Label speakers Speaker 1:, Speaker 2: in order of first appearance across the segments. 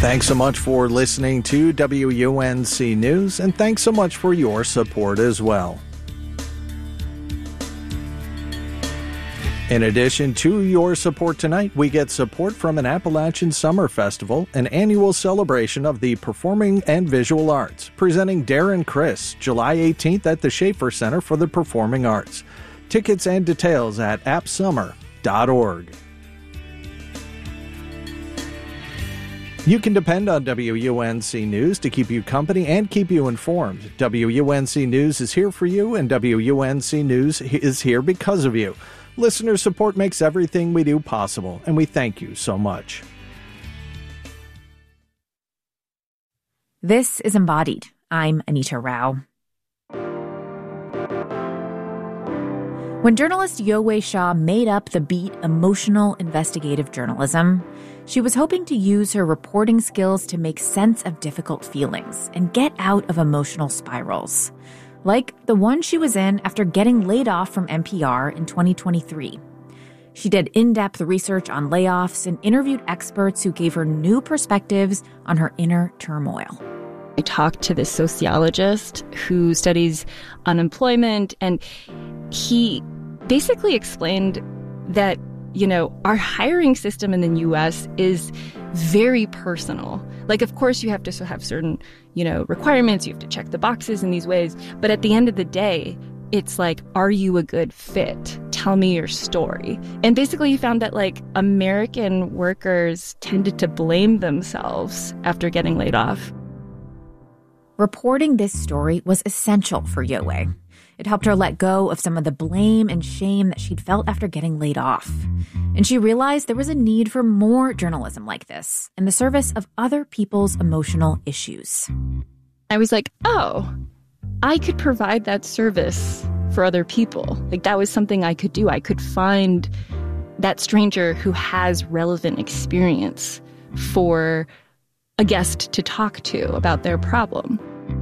Speaker 1: Thanks so much for listening to WUNC News, and thanks so much for your support as well. In addition to your support tonight, we get support from an Appalachian Summer Festival, an annual celebration of the performing and visual arts, presenting Dare and Chris, July 18th at the Schaefer Center for the Performing Arts. Tickets and details at appsummer.org. You can depend on WUNC News to keep you company and keep you informed. WUNC News is here for you, and WUNC News is here because of you. Listener support makes everything we do possible, and we thank you so much.
Speaker 2: This is Embodied. I'm Anita Rao. When journalist Yowei Shaw made up the beat emotional investigative journalism, she was hoping to use her reporting skills to make sense of difficult feelings and get out of emotional spirals, like the one she was in after getting laid off from NPR in 2023. She did in-depth research on layoffs and interviewed experts who gave her new perspectives on her inner turmoil.
Speaker 3: I talked to this sociologist who studies unemployment, and he basically explained that, our hiring system in the U.S. is very personal. Like, of course, you have to have certain, requirements. You have to check the boxes in these ways. But at the end of the day, it's like, are you a good fit? Tell me your story. And basically, he found that, American workers tended to blame themselves after getting laid off.
Speaker 2: Reporting this story was essential for Yowei. It helped her let go of some of the blame and shame that she'd felt after getting laid off. And she realized there was a need for more journalism like this in the service of other people's emotional issues.
Speaker 3: I was like, oh, I could provide that service for other people. That was something I could do. I could find that stranger who has relevant experience for a guest to talk to about their problem.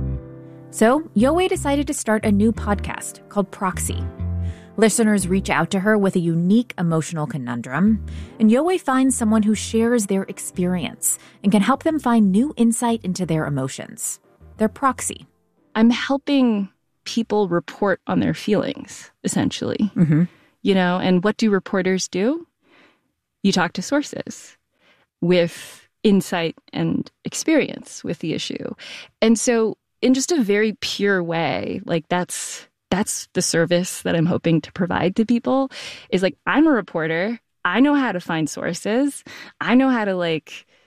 Speaker 2: So Yowei decided to start a new podcast called Proxy. Listeners reach out to her with a unique emotional conundrum, and Yowei finds someone who shares their experience and can help them find new insight into their emotions. Their proxy.
Speaker 3: I'm helping people report on their feelings, essentially.
Speaker 2: Mm-hmm.
Speaker 3: And what do reporters do? You talk to sources with insight and experience with the issue. And so in just a very pure way, that's the service that I'm hoping to provide to people, is I'm a reporter. I know how to find sources. I know how to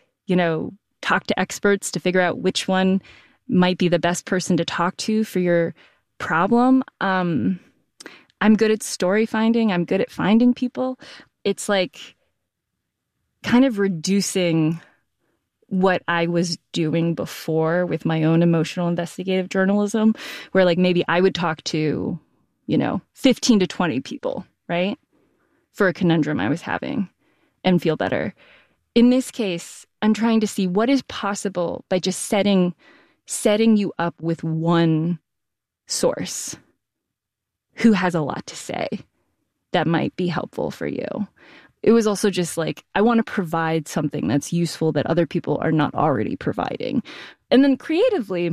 Speaker 3: talk to experts to figure out which one might be the best person to talk to for your problem. I'm good at story finding. I'm good at finding people. It's kind of reducing what I was doing before with my own emotional investigative journalism, where maybe I would talk to, 15 to 20 people, right, for a conundrum I was having and feel better. In this case, I'm trying to see what is possible by just setting you up with one source who has a lot to say that might be helpful for you. It was also just I want to provide something that's useful that other people are not already providing. And then creatively,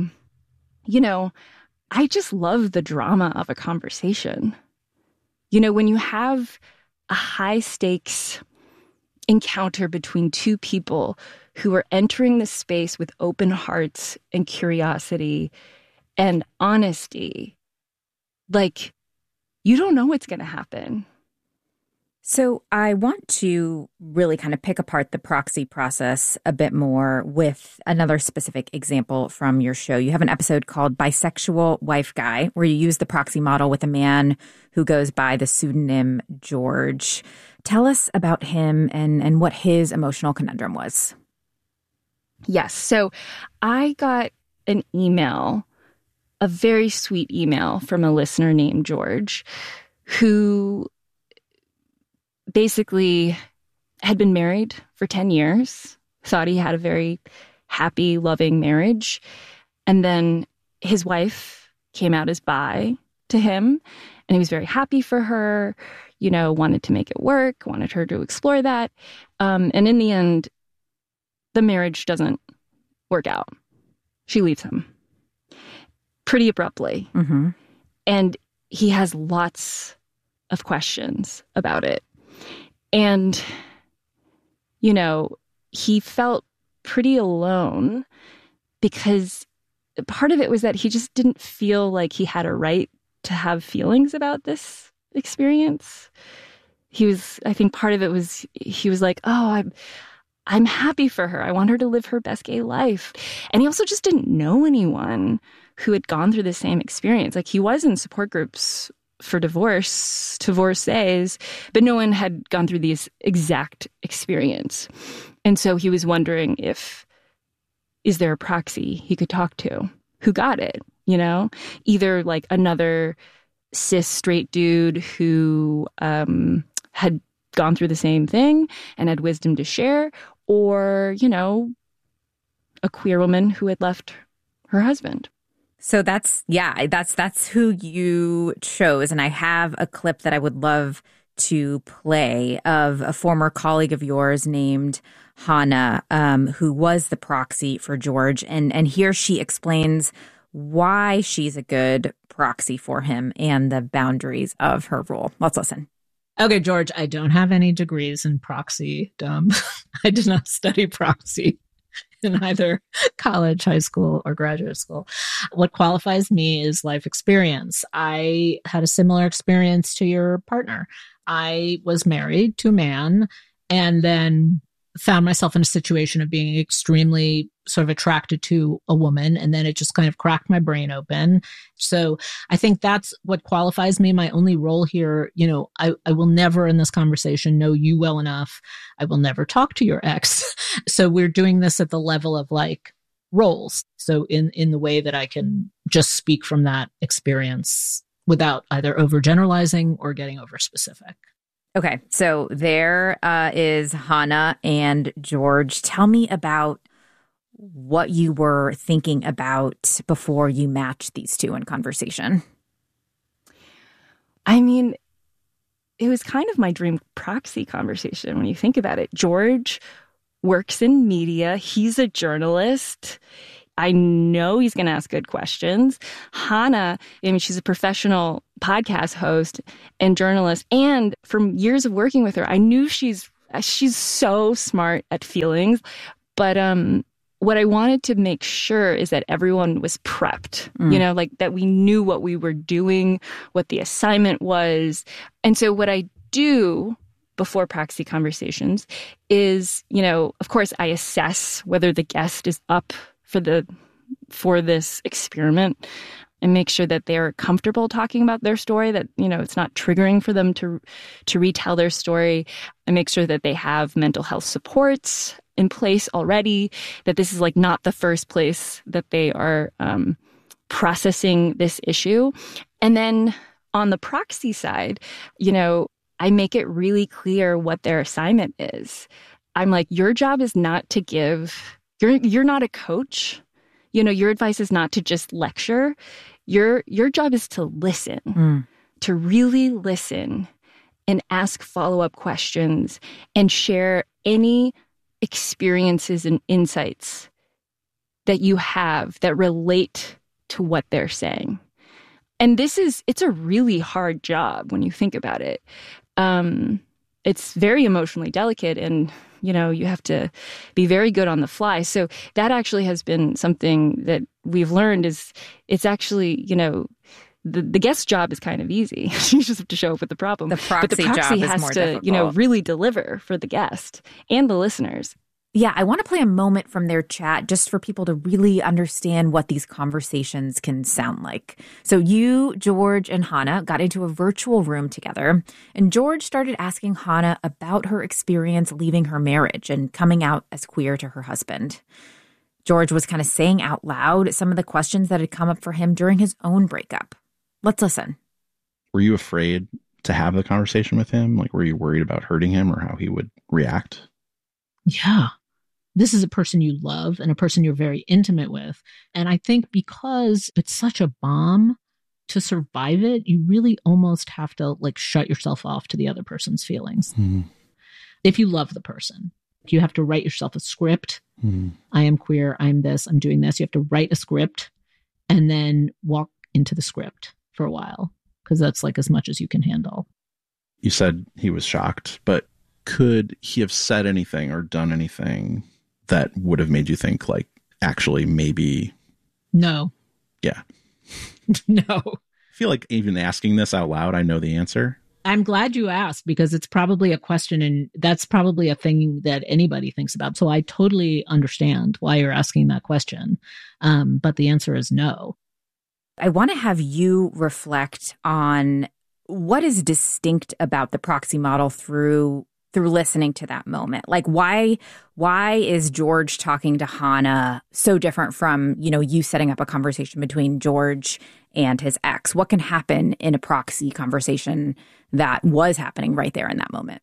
Speaker 3: I just love the drama of a conversation. When you have a high stakes encounter between two people who are entering the space with open hearts and curiosity and honesty, you don't know what's going to happen.
Speaker 2: So I want to really kind of pick apart the proxy process a bit more with another specific example from your show. You have an episode called Bisexual Wife Guy, where you use the proxy model with a man who goes by the pseudonym George. Tell us about him and what his emotional conundrum was.
Speaker 3: Yes. So I got an email, a very sweet email from a listener named George, who basically had been married for 10 years, thought he had a very happy, loving marriage. And then his wife came out as bi to him, and he was very happy for her, wanted to make it work, wanted her to explore that. And in the end, the marriage doesn't work out. She leaves him pretty abruptly.
Speaker 2: Mm-hmm.
Speaker 3: And he has lots of questions about it. And, you know, he felt pretty alone because part of it was that he just didn't feel like he had a right to have feelings about this experience. I think part of it was, he was like, oh, I'm happy for her. I want her to live her best gay life. And he also just didn't know anyone who had gone through the same experience. Like, he was in support groups for divorcees, but no one had gone through this exact experience. And so he was wondering is there a proxy he could talk to who got it, you know? Either like another cis straight dude who had gone through the same thing and had wisdom to share, or, you know, a queer woman who had left her husband.
Speaker 2: So that's who you chose. And I have a clip that I would love to play of a former colleague of yours named Hannah, who was the proxy for George. And here she explains why she's a good proxy for him and the boundaries of her role. Let's listen.
Speaker 4: Okay, George, I don't have any degrees in proxy. I did not study proxy in either college, high school, or graduate school. What qualifies me is life experience. I had a similar experience to your partner. I was married to a man and then found myself in a situation of being extremely sort of attracted to a woman. And then it just kind of cracked my brain open. So I think that's what qualifies me. My only role here, you know, I will never in this conversation know you well enough. I will never talk to your ex. So we're doing this at the level of like roles. So in the way that I can just speak from that experience without either overgeneralizing or getting over specific.
Speaker 2: Okay, so there is Hannah and George. Tell me about what you were thinking about before you matched these two in conversation.
Speaker 3: I mean, it was kind of my dream proxy conversation when you think about it. George works in media. He's a journalist. I know he's going to ask good questions. Hannah, I mean, she's a professional podcast host and journalist. And from years of working with her, I knew she's so smart at feelings. But what I wanted to make sure is that everyone was prepped, you know, like that we knew what we were doing, what the assignment was. And so what I do before proxy conversations is, you know, of course, I assess whether the guest is up for this experiment and make sure that they're comfortable talking about their story, that, you know, it's not triggering for them to retell their story, and make sure that they have mental health supports in place already, that this is like not the first place that they are processing this issue. And then on the proxy side, you know, I make it really clear what their assignment is. I'm like, your job is not to give, you're not a coach. You know, your advice is not to just lecture. Your job is to listen, to really listen and ask follow-up questions and share any experiences and insights that you have that relate to what they're saying. And it's a really hard job when you think about it. It's very emotionally delicate, and, you know, you have to be very good on the fly. So that actually has been something that we've learned is it's actually, you know, the guest job is kind of easy. You just have to show up with the problem.
Speaker 2: The proxy,
Speaker 3: but the proxy
Speaker 2: job
Speaker 3: has
Speaker 2: is more
Speaker 3: to,
Speaker 2: difficult.
Speaker 3: you know, really deliver for the guest and the listeners.
Speaker 2: Yeah, I want to play a moment from their chat just for people to really understand what these conversations can sound like. So you, George, and Hannah got into a virtual room together, and George started asking Hannah about her experience leaving her marriage and coming out as queer to her husband. George was kind of saying out loud some of the questions that had come up for him during his own breakup. Let's listen.
Speaker 5: Were you afraid to have the conversation with him? Like, were you worried about hurting him or how he would react?
Speaker 4: Yeah. This is a person you love and a person you're very intimate with. And I think because it's such a bomb, to survive it, you really almost have to like shut yourself off to the other person's feelings.
Speaker 5: Mm-hmm.
Speaker 4: If you love the person. You have to write yourself a script. I am queer. I'm this. I'm doing this. You have to write a script and then walk into the script for a while, because that's like as much as you can handle.
Speaker 5: You said he was shocked, but could he have said anything or done anything that would have made you think, like, actually maybe?
Speaker 4: No.
Speaker 5: Yeah.
Speaker 4: No.
Speaker 5: I feel like even asking this out loud, I know the answer.
Speaker 4: I'm glad you asked, because it's probably a question, and that's probably a thing that anybody thinks about. So I totally understand why you're asking that question. But the answer is no.
Speaker 2: I want to have you reflect on what is distinct about the proxy model through listening to that moment. Like, why is George talking to Hannah so different from, you setting up a conversation between George and his ex? What can happen in a proxy conversation that was happening right there in that moment?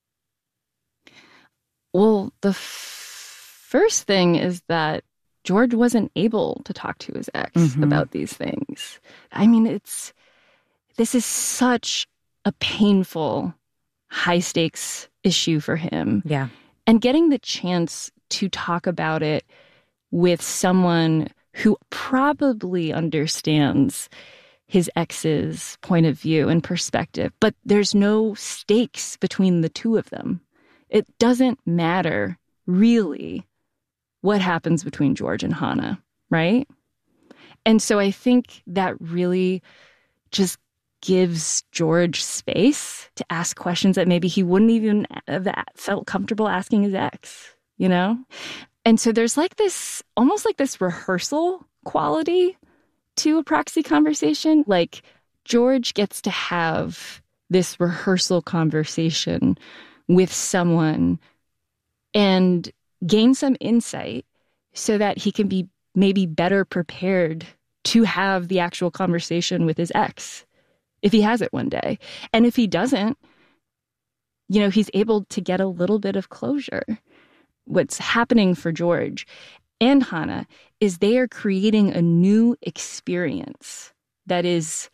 Speaker 3: Well, the first thing is that George wasn't able to talk to his ex about these things. I mean, this is such a painful, high-stakes issue for him.
Speaker 2: Yeah.
Speaker 3: And getting the chance to talk about it with someone who probably understands his ex's point of view and perspective, but there's no stakes between the two of them. It doesn't matter, really, what happens between George and Hannah, right? And so I think that really just gives George space to ask questions that maybe he wouldn't even have felt comfortable asking his ex, And so there's like this, almost like this rehearsal quality to a proxy conversation. Like, George gets to have this rehearsal conversation with someone and gain some insight so that he can be maybe better prepared to have the actual conversation with his ex, if he has it one day. And if he doesn't, he's able to get a little bit of closure. What's happening for George and Hannah is they are creating a new experience that is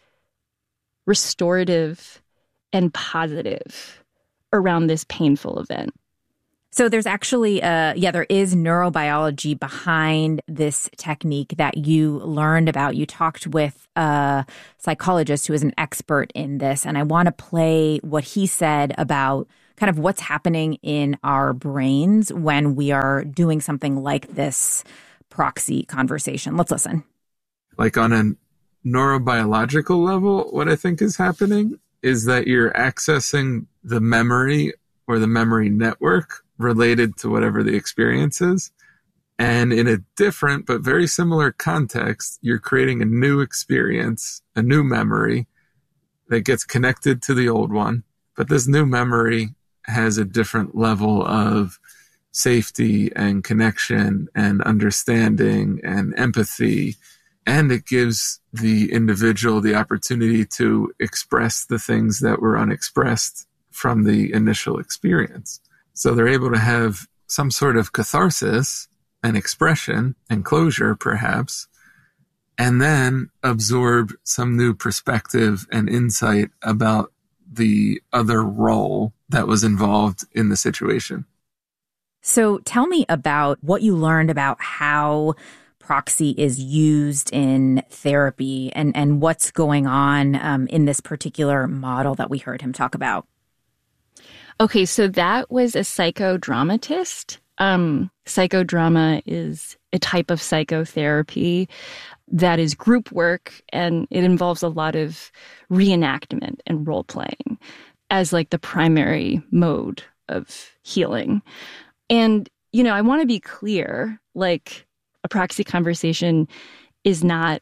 Speaker 3: restorative and positive around this painful event.
Speaker 2: So there's actually, there is neurobiology behind this technique that you learned about. You talked with a psychologist who is an expert in this, and I want to play what he said about kind of what's happening in our brains when we are doing something like this proxy conversation. Let's listen.
Speaker 6: Like, on a neurobiological level, what I think is happening is that you're accessing the memory or the memory network related to whatever the experience is. And in a different but very similar context, you're creating a new experience, a new memory that gets connected to the old one. But this new memory has a different level of safety and connection and understanding and empathy. And it gives the individual the opportunity to express the things that were unexpressed from the initial experience. So they're able to have some sort of catharsis and expression and closure, perhaps, and then absorb some new perspective and insight about the other role that was involved in the situation.
Speaker 2: So tell me about what you learned about how proxy is used in therapy and what's going on in this particular model that we heard him talk about.
Speaker 3: Okay, so that was a psychodramatist. Psychodrama is a type of psychotherapy that is group work, and it involves a lot of reenactment and role-playing as like the primary mode of healing. And, I want to be clear, like, a proxy conversation is not,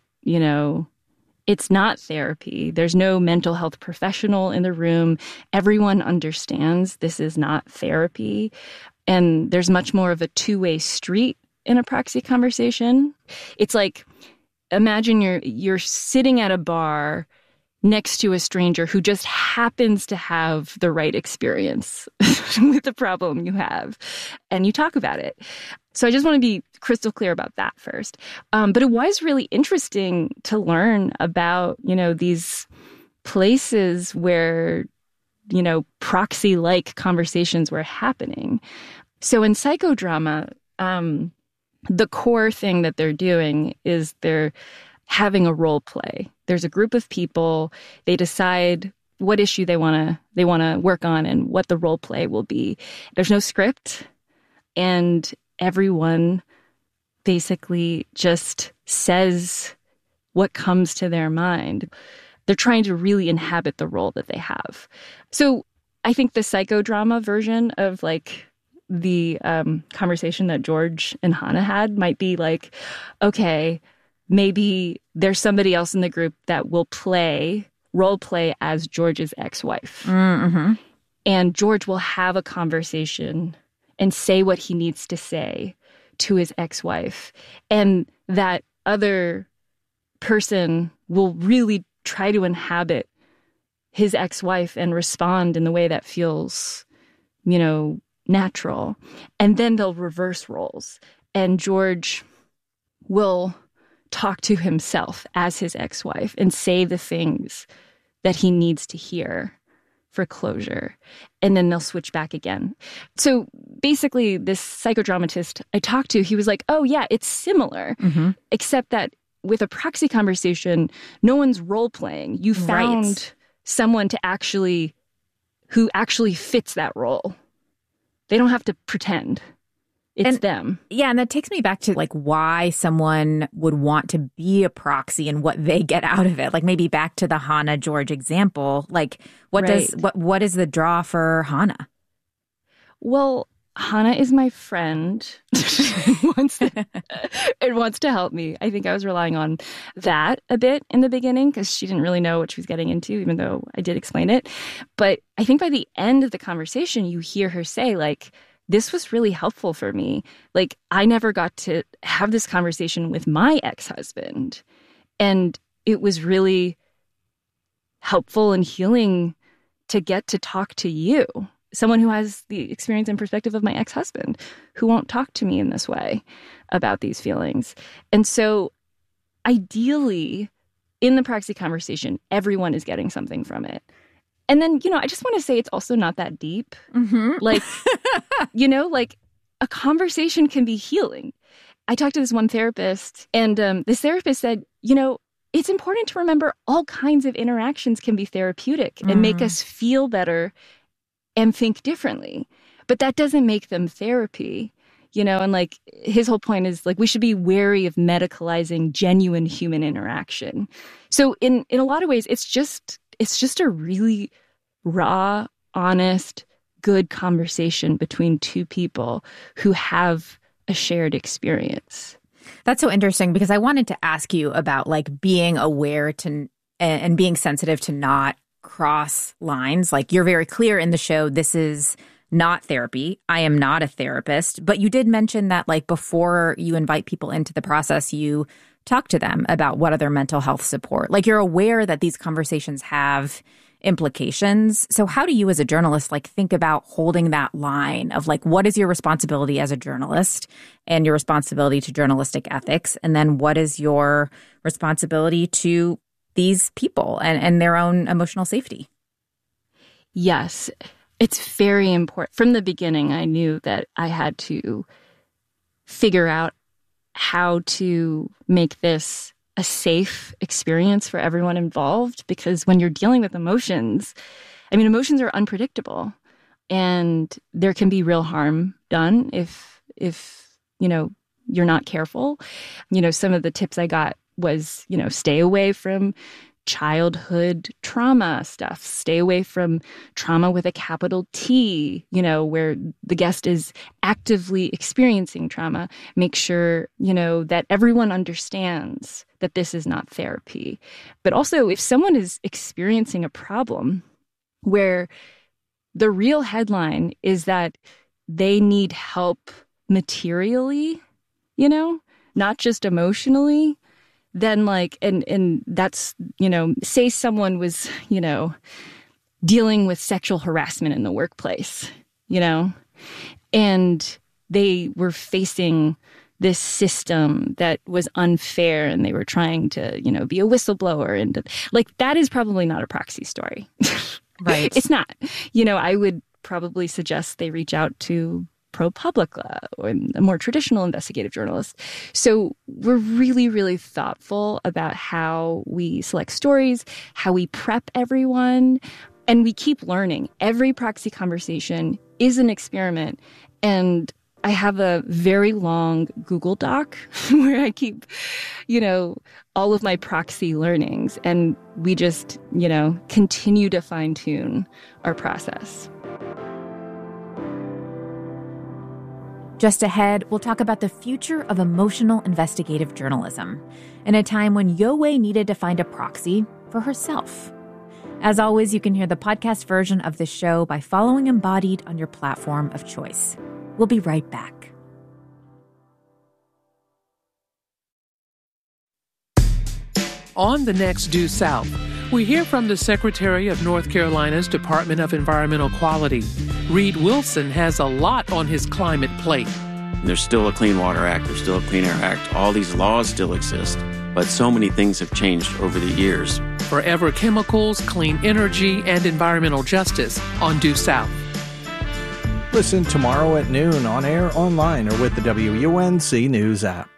Speaker 3: it's not therapy. There's no mental health professional in the room. Everyone understands this is not therapy. And there's much more of a two-way street in a proxy conversation. It's like, imagine you're sitting at a bar next to a stranger who just happens to have the right experience with the problem you have, and you talk about it. So I just want to be crystal clear about that first. But it was really interesting to learn about, these places where, proxy-like conversations were happening. So in psychodrama, the core thing that they're doing is they're having a role play. There's a group of people. They decide what issue they want to work on and what the role play will be. There's no script, and everyone basically just says what comes to their mind. They're trying to really inhabit the role that they have. So I think the psychodrama version of like the conversation that George and Hannah had might be like, okay, maybe there's somebody else in the group that will role play as George's ex-wife.
Speaker 2: Mm-hmm.
Speaker 3: And George will have a conversation and say what he needs to say to his ex-wife. And that other person will really try to inhabit his ex-wife and respond in the way that feels, natural. And then they'll reverse roles. And George will talk to himself as his ex-wife and say the things that he needs to hear for closure. And then they'll switch back again. So basically, this psychodramatist I talked to, he was like, oh yeah, it's similar, except that with a proxy conversation, no one's role-playing. You found someone who actually fits that role. They don't have to pretend. It's them.
Speaker 2: Yeah, and that takes me back to like why someone would want to be a proxy and what they get out of it. Like maybe back to the Hannah George example. Like what is the draw for Hannah?
Speaker 3: Well, Hannah is my friend and wants to help me. I think I was relying on that a bit in the beginning because she didn't really know what she was getting into, even though I did explain it. But I think by the end of the conversation, you hear her say, like, this was really helpful for me. Like, I never got to have this conversation with my ex-husband. And it was really helpful and healing to get to talk to you. Someone who has the experience and perspective of my ex-husband, who won't talk to me in this way about these feelings. And so ideally, in the proxy conversation, everyone is getting something from it. And then, I just want to say it's also not that deep.
Speaker 2: Mm-hmm.
Speaker 3: Like, like a conversation can be healing. I talked to this one therapist, and this therapist said, it's important to remember all kinds of interactions can be therapeutic and make us feel better and think differently. But that doesn't make them therapy, and like his whole point is like we should be wary of medicalizing genuine human interaction. So in a lot of ways, it's just a really raw, honest, good conversation between two people who have a shared experience.
Speaker 2: That's so interesting because I wanted to ask you about like being aware to and being sensitive to not cross lines. Like you're very clear in the show, this is not therapy. I am not a therapist. But you did mention that like before you invite people into the process, you talk to them about what other mental health support. Like you're aware that these conversations have implications. So how do you as a journalist like think about holding that line of like what is your responsibility as a journalist and your responsibility to journalistic ethics? And then what is your responsibility to these people and their own emotional safety?
Speaker 3: Yes, it's very important. From the beginning, I knew that I had to figure out how to make this a safe experience for everyone involved, because when you're dealing with emotions, emotions are unpredictable and there can be real harm done if you're not careful. Some of the tips I got was, stay away from childhood trauma stuff, stay away from trauma with a capital T, where the guest is actively experiencing trauma. Make sure, that everyone understands that this is not therapy. But also, if someone is experiencing a problem where the real headline is that they need help materially, not just emotionally, then like, and that's, say someone was, dealing with sexual harassment in the workplace, and they were facing this system that was unfair and they were trying to, be a whistleblower. And like, that is probably not a proxy story.
Speaker 2: Right.
Speaker 3: It's not. I would probably suggest they reach out to ProPublica or a more traditional investigative journalist. So we're really, really thoughtful about how we select stories, how we prep everyone, and we keep learning. Every proxy conversation is an experiment. And I have a very long Google Doc where I keep, all of my proxy learnings. And we just, continue to fine-tune our process.
Speaker 2: Just ahead, we'll talk about the future of emotional investigative journalism in a time when Yowei needed to find a proxy for herself. As always, you can hear the podcast version of this show by following Embodied on your platform of choice. We'll be right back.
Speaker 7: On the next Due South, we hear from the Secretary of North Carolina's Department of Environmental Quality. Reed Wilson has a lot on his climate plate.
Speaker 8: There's still a Clean Water Act, there's still a Clean Air Act. All these laws still exist, but so many things have changed over the years.
Speaker 7: Forever Chemicals, Clean Energy, and Environmental Justice on Due South.
Speaker 1: Listen tomorrow at noon on air, online, or with the WUNC News app.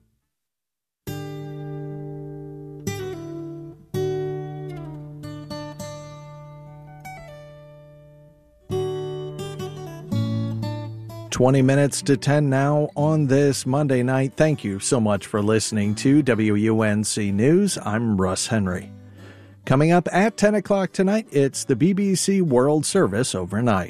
Speaker 1: "20 minutes to 10 now on this Monday night. Thank you so much for listening to WUNC News. I'm Russ Henry. Coming up at 10 o'clock tonight, it's the BBC World Service Overnight.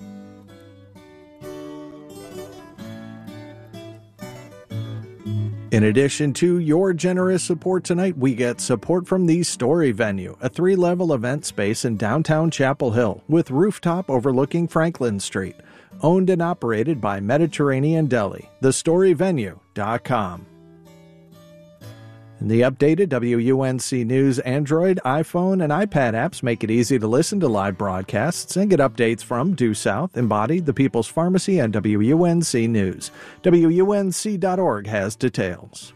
Speaker 1: In addition to your generous support tonight, we get support from the Story Venue, a 3-level event space in downtown Chapel Hill with rooftop overlooking Franklin Street. Owned and operated by Mediterranean Deli, thestoryvenue.com. And the updated WUNC News Android, iPhone, and iPad apps make it easy to listen to live broadcasts and get updates from Due South, Embodied, The People's Pharmacy, and WUNC News. WUNC.org has details.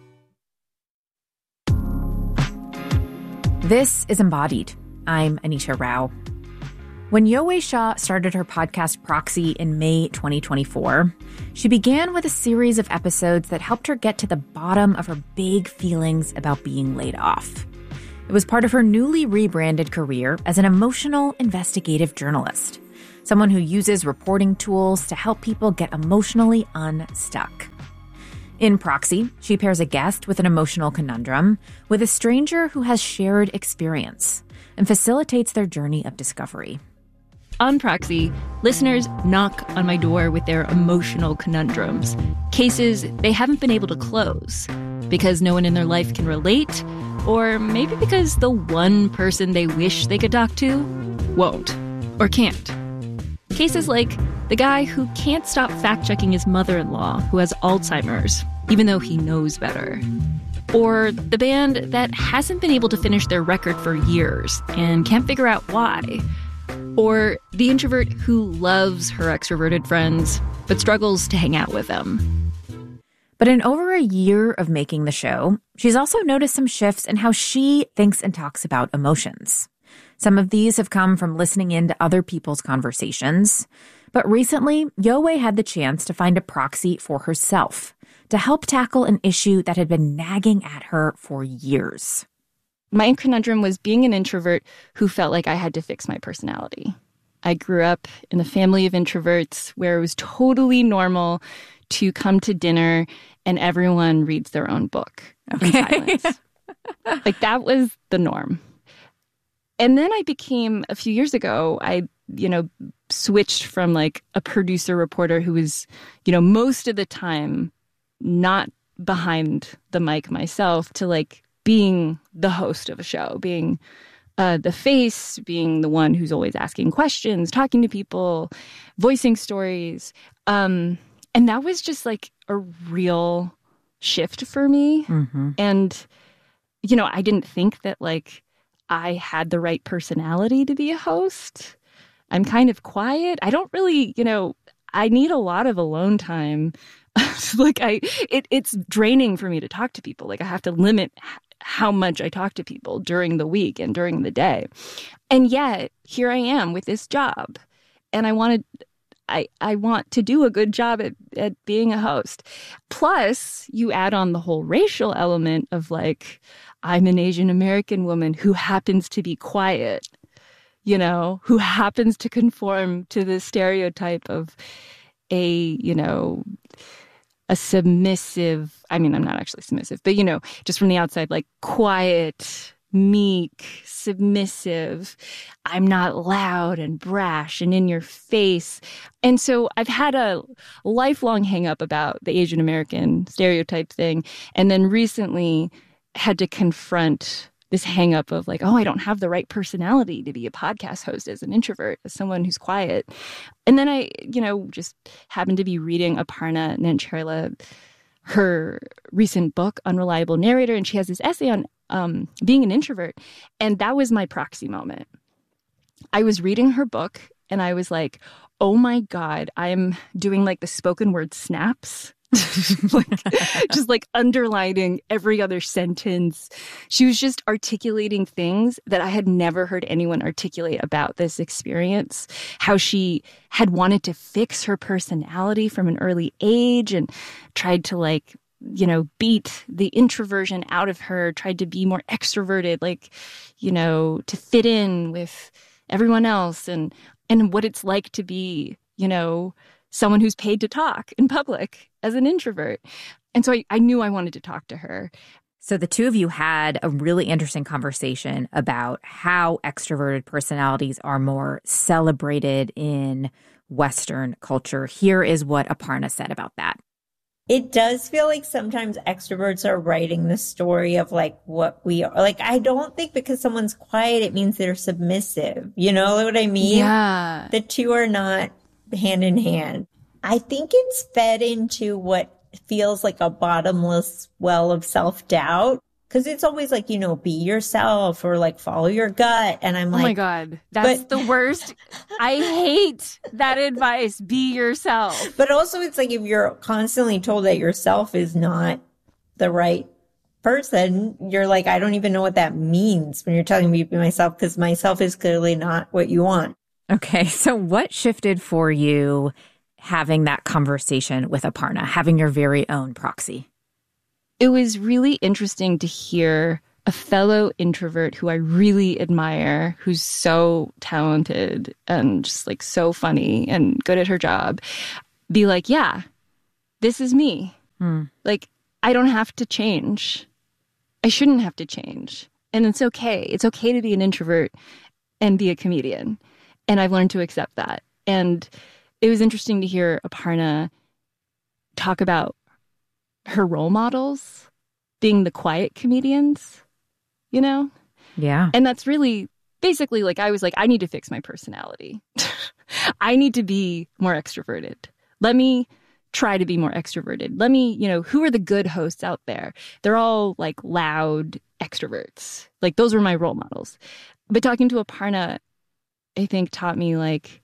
Speaker 2: This is Embodied. I'm Anisha Rao. When Yowei Shaw started her podcast Proxy in May 2024, she began with a series of episodes that helped her get to the bottom of her big feelings about being laid off. It was part of her newly rebranded career as an emotional investigative journalist, someone who uses reporting tools to help people get emotionally unstuck. In Proxy, she pairs a guest with an emotional conundrum with a stranger who has shared experience and facilitates their journey of discovery.
Speaker 3: On Proxy, listeners knock on my door with their emotional conundrums, cases they haven't been able to close because no one in their life can relate, or maybe because the one person they wish they could talk to won't or can't. Cases like the guy who can't stop fact-checking his mother-in-law who has Alzheimer's, even though he knows better. Or the band that hasn't been able to finish their record for years and can't figure out why. Or the introvert who loves her extroverted friends but struggles to hang out with them.
Speaker 2: But in over a year of making the show, she's also noticed some shifts in how she thinks and talks about emotions. Some of these have come from listening in to other people's conversations. But recently, Yowei had the chance to find a proxy for herself to help tackle an issue that had been nagging at her for years.
Speaker 3: My conundrum was being an introvert who felt like I had to fix my personality. I grew up in a family of introverts where it was totally normal to come to dinner and everyone reads their own book in silence. Like, that was the norm. And then a few years ago, I switched from like a producer reporter who was, most of the time not behind the mic myself to like being the host of a show, being the face, being the one who's always asking questions, talking to people, voicing stories. And that was just like a real shift for me. Mm-hmm. And, I didn't think that like I had the right personality to be a host. I'm kind of quiet. I don't really, I need a lot of alone time. It's draining for me to talk to people. Like, I have to limit how much I talk to people during the week and during the day. And yet, here I am with this job. And I want to do a good job at being a host. Plus, you add on the whole racial element of like, I'm an Asian American woman who happens to be quiet, you know, who happens to conform to the stereotype of a submissive, I mean, I'm not actually submissive, but, you know, just from the outside, like quiet, meek, submissive. I'm not loud and brash and in your face. And so I've had a lifelong hang up about the Asian American stereotype thing. And then recently had to confront this hang up of like, oh, I don't have the right personality to be a podcast host as an introvert, as someone who's quiet. And then I, just happened to be reading Aparna Nancherla, her recent book, Unreliable Narrator, and she has this essay on being an introvert. And that was my proxy moment. I was reading her book and I was like, oh my God, I'm doing like the spoken word snaps. just like underlining every other sentence. She was just articulating things that I had never heard anyone articulate about this experience. How she had wanted to fix her personality from an early age and tried to beat the introversion out of her, tried to be more extroverted, to fit in with everyone else and what it's like to be, someone who's paid to talk in public as an introvert. And so I knew I wanted to talk to her.
Speaker 2: So the two of you had a really interesting conversation about how extroverted personalities are more celebrated in Western culture. Here is what Aparna said about that.
Speaker 9: It does feel like sometimes extroverts are writing the story of what we are. I don't think because someone's quiet, it means they're submissive. You know what I mean?
Speaker 3: Yeah.
Speaker 9: The two are not hand in hand. I think it's fed into what feels like a bottomless well of self-doubt. Because it's always be yourself or follow your gut. And I'm
Speaker 3: oh my God, that's the worst. I hate that advice. Be yourself.
Speaker 9: But also it's if you're constantly told that yourself is not the right person, you're I don't even know what that means when you're telling me to be myself, because myself is clearly not what you want.
Speaker 2: Okay, so what shifted for you having that conversation with Aparna, having your very own proxy?
Speaker 3: It was really interesting to hear a fellow introvert who I really admire, who's so talented and just so funny and good at her job, be like, yeah, this is me. I don't have to change. I shouldn't have to change. And it's okay. It's okay to be an introvert and be a comedian. And I've learned to accept that. And it was interesting to hear Aparna talk about her role models being the quiet comedians,
Speaker 2: Yeah.
Speaker 3: And that's really basically I was I need to fix my personality. I need to be more extroverted. Let me try to be more extroverted. Let me, who are the good hosts out there? They're all loud extroverts. Those were my role models. But talking to Aparna, I think taught me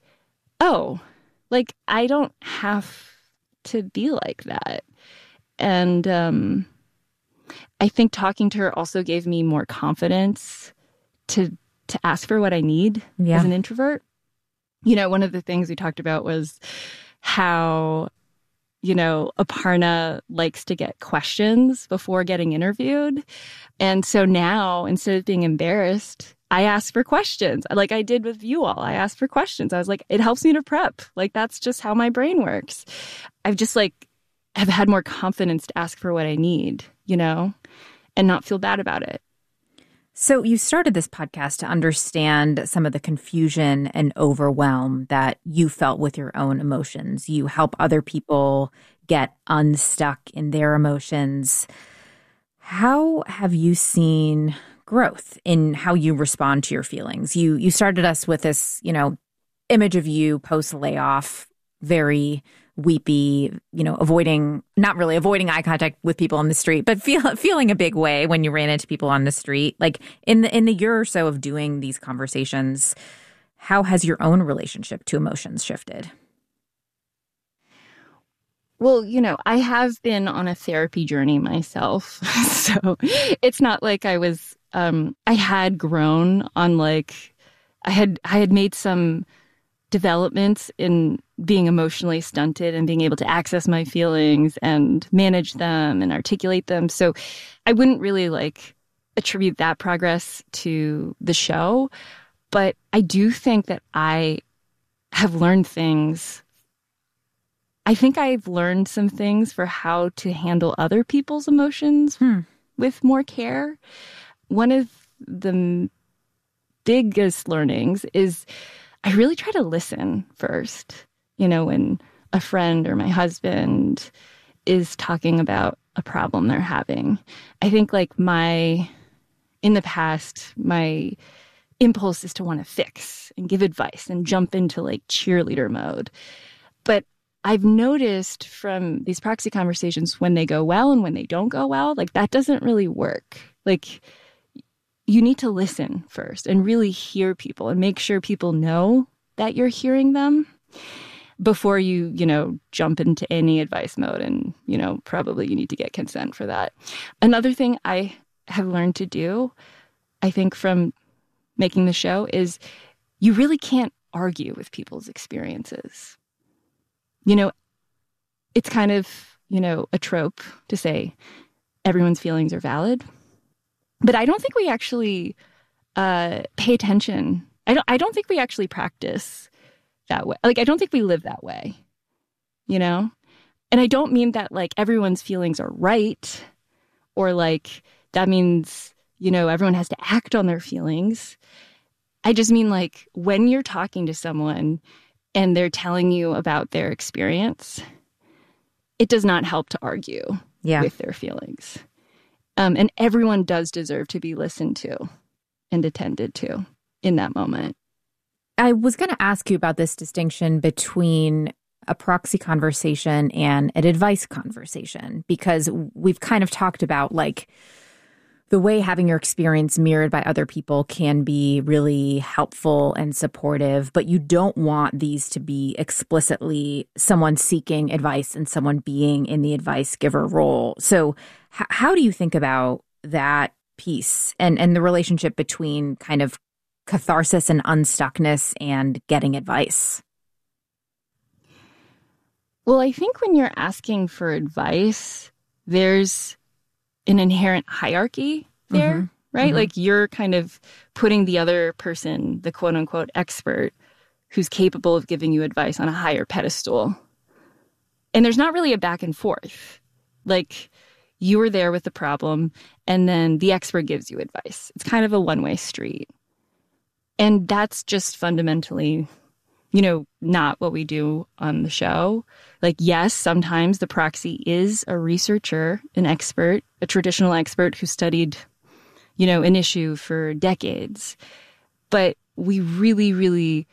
Speaker 3: I don't have to be like that. And I think talking to her also gave me more confidence to ask for what I need as an introvert. One of the things we talked about was how, Aparna likes to get questions before getting interviewed. And so now, instead of being embarrassed, I ask for questions. Like I did with you all. I asked for questions. I was it helps me to prep. That's just how my brain works. I've just have had more confidence to ask for what I need, and not feel bad about it.
Speaker 2: So you started this podcast to understand some of the confusion and overwhelm that you felt with your own emotions. You help other people get unstuck in their emotions. How have you seen growth in how you respond to your feelings? You started us with this, image of you post-layoff, very weepy, not really avoiding eye contact with people on the street, but feeling a big way when you ran into people on the street. In the year or so of doing these conversations, how has your own relationship to emotions shifted?
Speaker 3: Well, I have been on a therapy journey myself. So it's not like I was, I had grown on I had made some developments in being emotionally stunted and being able to access my feelings and manage them and articulate them. So I wouldn't really attribute that progress to the show, but I do think that I have learned things. I think I've learned some things for how to handle other people's emotions with more care. One of the biggest learnings is I really try to listen first. When a friend or my husband is talking about a problem they're having, I think in the past, my impulse is to want to fix and give advice and jump into cheerleader mode. But I've noticed from these proxy conversations, when they go well and when they don't go well, that doesn't really work. You need to listen first and really hear people and make sure people know that you're hearing them before you jump into any advice mode. And, probably you need to get consent for that. Another thing I have learned to do, I think, from making the show is you really can't argue with people's experiences. It's kind of, a trope to say everyone's feelings are valid. But I don't think we actually pay attention. I don't think we actually practice that way. I don't think we live that way, And I don't mean that everyone's feelings are right or that means, everyone has to act on their feelings. I just mean when you're talking to someone and they're telling you about their experience, it does not help to argue with their feelings. And everyone does deserve to be listened to and attended to in that moment.
Speaker 2: I was going to ask you about this distinction between a proxy conversation and an advice conversation, because we've kind of talked about the way having your experience mirrored by other people can be really helpful and supportive, but you don't want these to be explicitly someone seeking advice and someone being in the advice giver role. So how do you think about that piece and the relationship between kind of catharsis and unstuckness and getting advice?
Speaker 3: Well, I think when you're asking for advice, there's an inherent hierarchy there, right?
Speaker 2: Mm-hmm.
Speaker 3: You're kind of putting the other person, the quote unquote expert, who's capable of giving you advice on a higher pedestal. And there's not really a back and forth. You were there with the problem and then the expert gives you advice. It's kind of a one-way street. And that's just fundamentally, not what we do on the show. Yes, sometimes the proxy is a researcher, an expert, a traditional expert who studied, an issue for decades. But we really, really,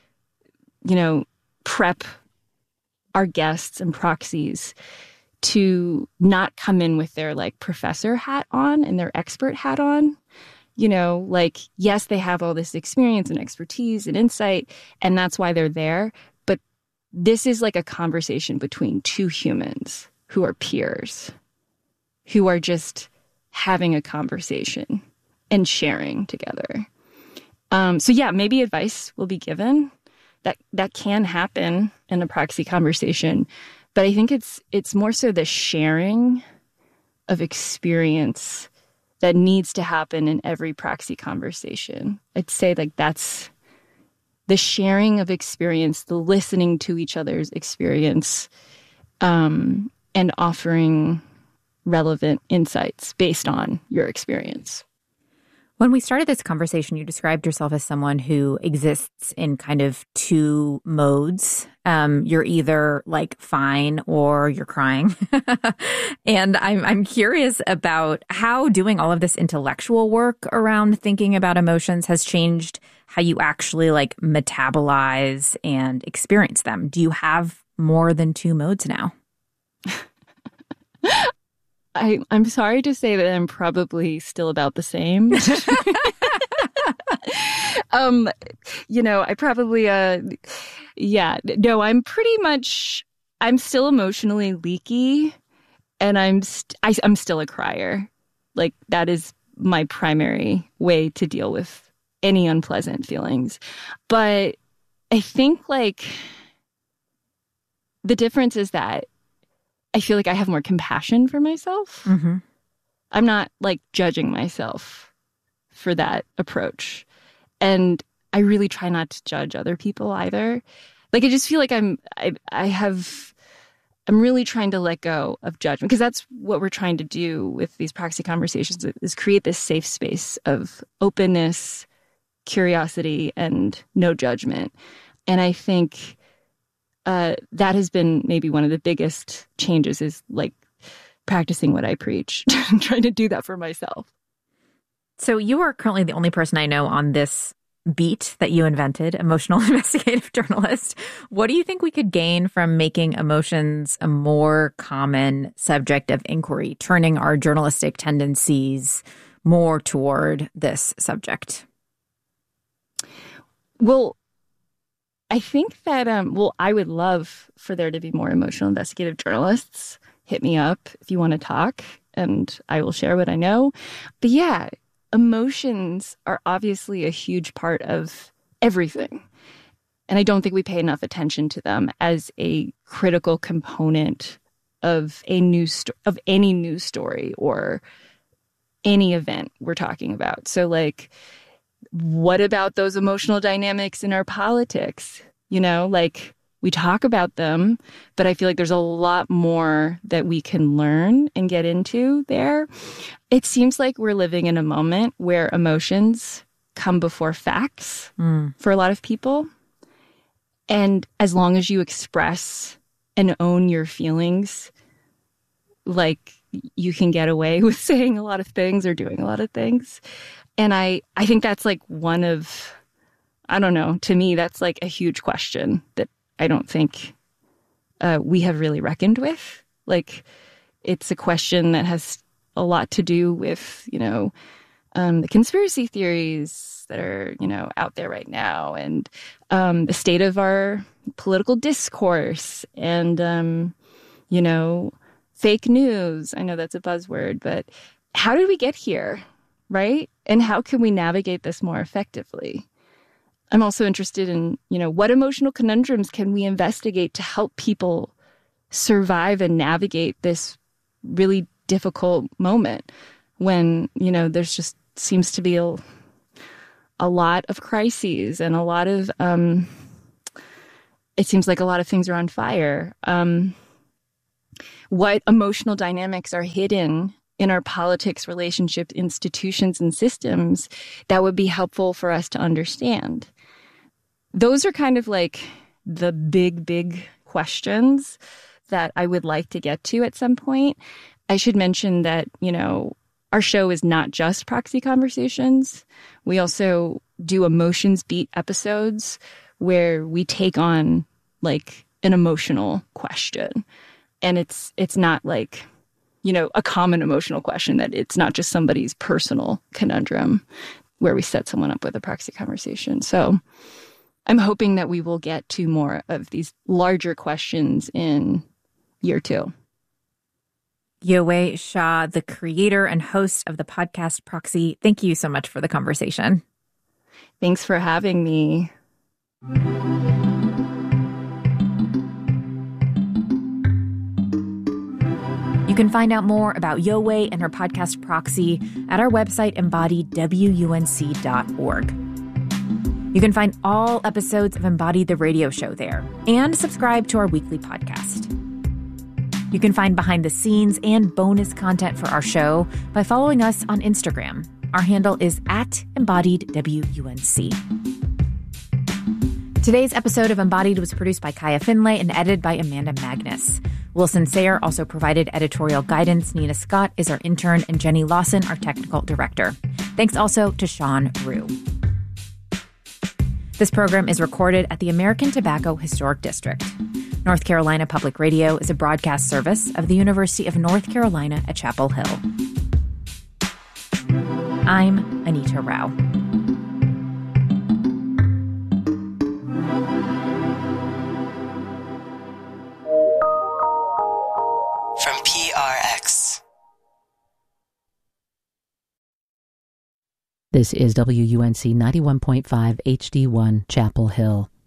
Speaker 3: prep our guests and proxies to not come in with their professor hat on and their expert hat on. Yes, they have all this experience and expertise and insight, and that's why they're there. But this is a conversation between two humans who are peers, who are just having a conversation and sharing together. So yeah, maybe advice will be given. That can happen in a proxy conversation. But I think it's more so the sharing of experience that needs to happen in every proxy conversation. I'd say that's the sharing of experience, the listening to each other's experience, and offering relevant insights based on your experience.
Speaker 2: When we started this conversation, you described yourself as someone who exists in kind of two modes. You're either fine or you're crying. And I'm curious about how doing all of this intellectual work around thinking about emotions has changed how you actually metabolize and experience them. Do you have more than two modes now?
Speaker 3: I'm sorry to say that I'm probably still about the same. I probably, I'm still emotionally leaky, and I'm still a crier. That is my primary way to deal with any unpleasant feelings. But I think like the difference is that I feel like I have more compassion for myself.
Speaker 2: Mm-hmm.
Speaker 3: I'm not like judging myself for that approach. And I really try not to judge other people either. Like, I just feel like I'm really trying to let go of judgment, because that's what we're trying to do with these proxy conversations, is create this safe space of openness, curiosity, and no judgment. And I think that has been maybe one of the biggest changes, is like practicing what I preach, trying to do that for myself.
Speaker 2: So you are currently the only person I know on this beat that you invented, emotional investigative journalist. What do you think we could gain from making emotions a more common subject of inquiry, turning our journalistic tendencies more toward this subject?
Speaker 3: Well, I think that, I would love for there to be more emotional investigative journalists. Hit me up if you want to talk, and I will share what I know. But yeah, emotions are obviously a huge part of everything. And I don't think we pay enough attention to them as a critical component of any news story or any event we're talking about. So like, what about those emotional dynamics in our politics? You know, like, we talk about them, but I feel like there's a lot more that we can learn and get into there. It seems like we're living in a moment where emotions come before facts for a lot of people. And as long as you express and own your feelings, like, you can get away with saying a lot of things or doing a lot of things. And I think that's like one of, I don't know, to me, that's like a huge question that I don't think we have really reckoned with. Like, it's a question that has a lot to do with, the conspiracy theories that are, out there right now, and the state of our political discourse, and, fake news. I know that's a buzzword, but how did we get here, right? And how can we navigate this more effectively? I'm also interested in, what emotional conundrums can we investigate to help people survive and navigate this really difficult moment when, there's just seems to be a lot of crises and a lot of, it seems like a lot of things are on fire. What emotional dynamics are hidden in our politics, relationships, institutions, and systems that would be helpful for us to understand? Those are kind of like the big questions that I would like to get to at some point. I should mention that, our show is not just Proxy Conversations. We also do Emotions Beat episodes where we take on like an emotional question. And it's not like, a common emotional question, that it's not just somebody's personal conundrum where we set someone up with a proxy conversation. So I'm hoping that we will get to more of these larger questions in year 2.
Speaker 2: Yowei Shaw, the creator and host of the podcast Proxy, thank you so much for the conversation.
Speaker 3: Thanks for having me.
Speaker 2: You can find out more about Yowei and her podcast Proxy at our website, embodiedwunc.org. You can find all episodes of Embodied the Radio Show there, and subscribe to our weekly podcast. You can find behind the scenes and bonus content for our show by following us on Instagram. Our handle is @EmbodiedWUNC. Today's episode of Embodied was produced by Kaya Finlay and edited by Amanda Magnus. Wilson Sayer also provided editorial guidance. Nina Scott is our intern, and Jenny Lawson, our technical director. Thanks also to Sean Rue. This program is recorded at the American Tobacco Historic District. North Carolina Public Radio is a broadcast service of the University of North Carolina at Chapel Hill. I'm Anita Rao.
Speaker 10: From PRX.
Speaker 11: This is WUNC 91.5 HD1 Chapel Hill.